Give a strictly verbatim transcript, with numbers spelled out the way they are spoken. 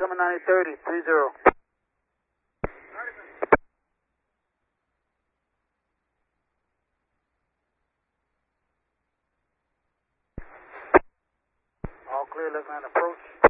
seven ninety thirty, three zero. All clear, left hand approach.